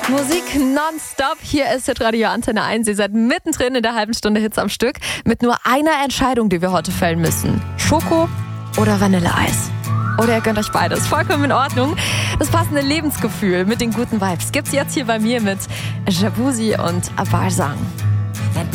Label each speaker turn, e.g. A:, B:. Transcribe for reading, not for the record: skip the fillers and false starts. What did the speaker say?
A: Musik nonstop. Hier ist Hitradio Antenne 1. Ihr seid mittendrin in der halben Stunde Hits am Stück mit nur einer Entscheidung, die wir heute fällen müssen. Schoko oder Vanilleeis? Oder ihr gönnt euch beides. Vollkommen in Ordnung. Das passende Lebensgefühl mit den guten Vibes gibt's jetzt hier bei mir mit Jabuzi und Balsam.